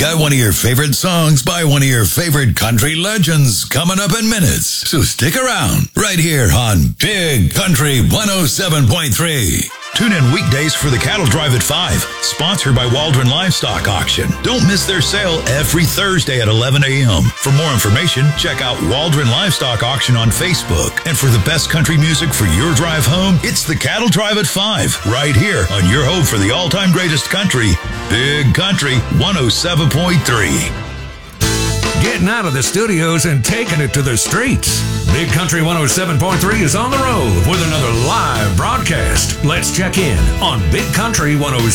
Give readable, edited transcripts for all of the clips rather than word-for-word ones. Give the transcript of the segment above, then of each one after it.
got one of your favorite songs by one of your favorite country legends coming up in minutes. So stick around right here on Big Country 107.3. Tune in weekdays for the Cattle Drive at 5, sponsored by Waldron Livestock Auction. Don't miss their sale every Thursday at 11 a.m. For more information, check out Waldron Livestock Auction on Facebook. And for the best country music for your drive home, it's the Cattle Drive at 5, right here on your home for the all-time greatest country, Big Country 107.3. Getting out of the studios and taking it to the streets. Big Country 107.3 is on the road with another live broadcast. Let's check in on Big Country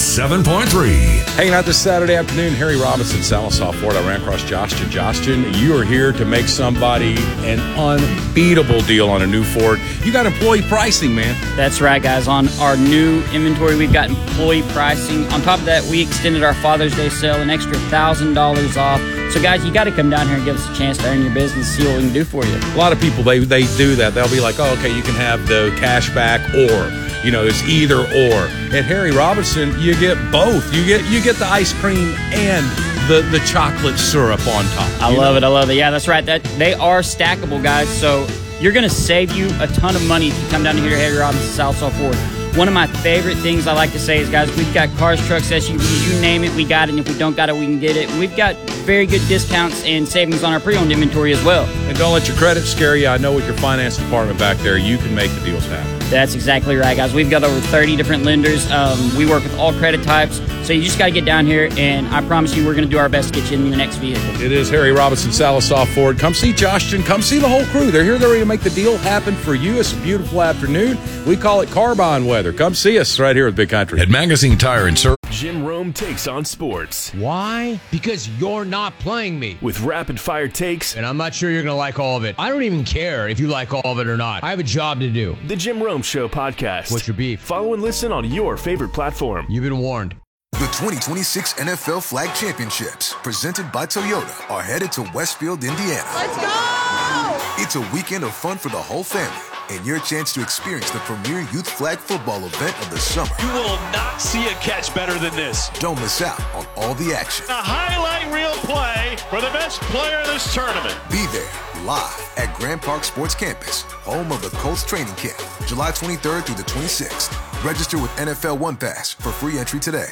107.3. Hanging out this Saturday afternoon, Harry Robinson, Salisaw, Ford. I ran across Jostin. Jostin, you are here to make somebody an unbeatable deal on a new Ford. You got employee pricing, man. That's right, guys. On our new inventory, we've got employee pricing. On top of that, we extended our Father's Day sale, an extra $1,000 off. So, guys, you got to come down here and give us a chance to earn your business, see what we can do for you. A lot of people, they do that. They'll be like, oh, okay, you can have the cash back or, it's either or. At Harry Robinson, you get both. You get the ice cream and the chocolate syrup on top. I love it. Yeah, that's right. They are stackable, guys. So you're going to save you a ton of money if you come down here to Harry Robinson, Salisaw Ford. One of my favorite things I like to say is, guys, we've got cars, trucks, SUVs, you name it, we got it. And if we don't got it, we can get it. We've got very good discounts and savings on our pre-owned inventory as well. And don't let your credit scare you. I know with your finance department back there, you can make the deals happen. That's exactly right, guys. We've got over 30 different lenders. We work with all credit types. So you just got to get down here, and I promise you we're going to do our best to get you in your next vehicle. It is Harry Robinson, Salisaw Ford. Come see Jostin. Come see the whole crew. They're here. They're ready to make the deal happen for you. It's a beautiful afternoon. We call it carbine weather. Come see us right here at Big Country. At Magazine Tire and Service. Jim Rome takes on sports. Why? Because you're not playing me. With rapid-fire takes. And I'm not sure you're going to like all of it. I don't even care if you like all of it or not. I have a job to do. The Jim Rome Show podcast. What's your beef? Follow and listen on your favorite platform. You've been warned. The 2026 NFL Flag Championships, presented by Toyota, are headed to Westfield, Indiana. Let's go! It's a weekend of fun for the whole family and your chance to experience the premier youth flag football event of the summer. You will not see a catch better than this. Don't miss out on all the action. A highlight reel play for the best player in this tournament. Be there live at Grand Park Sports Campus, home of the Colts training camp, July 23rd through the 26th. Register with NFL One Pass for free entry today.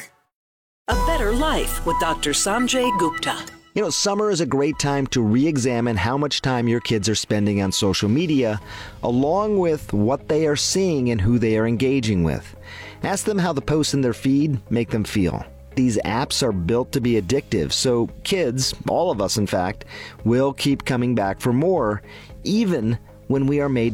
A better life with Dr. Sanjay Gupta. Summer is a great time to re-examine how much time your kids are spending on social media, along with what they are seeing and who they are engaging with. Ask them how the posts in their feed make them feel. These apps are built to be addictive, so kids, all of us in fact, will keep coming back for more, even when we are made